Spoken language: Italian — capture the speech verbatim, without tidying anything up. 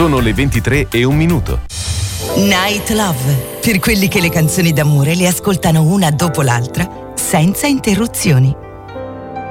Sono le ventitré e un minuto. Night Love, per quelli che le canzoni d'amore le ascoltano una dopo l'altra, senza interruzioni.